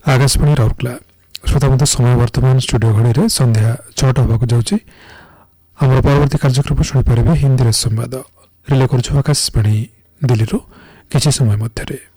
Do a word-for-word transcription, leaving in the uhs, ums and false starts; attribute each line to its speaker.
Speaker 1: आकाशवाणी राउरकेला श्रोता मत समय वर्तमान स्टूडियो घड़ी में संध्या छटा होगा जाऊँगी आम परवर्ती कार्यक्रम शुणिपारे हिंदी संवाद रिले कर आकाशवाणी दिल्ली किसी समय मध्य